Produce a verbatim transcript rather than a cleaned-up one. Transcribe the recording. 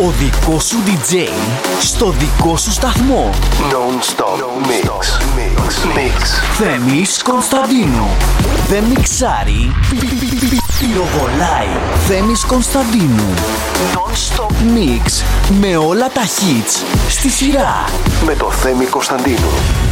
Ο δικός σου ντι τζέι στο δικό σου σταθμό. Non-stop mix. Mix. Mix. Θέμης Κωνσταντίνου. Δεν μιξάρει, πυροβολάει. Θέμης Κωνσταντίνου. Non-stop mix με όλα τα hits στη σειρά. Με το Θέμη Κωνσταντίνου.